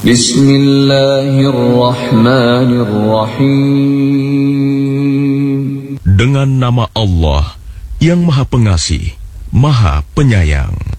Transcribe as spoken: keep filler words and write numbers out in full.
Bismillahirrahmanirrahim. Dengan nama Allah yang Maha Pengasih, Maha Penyayang.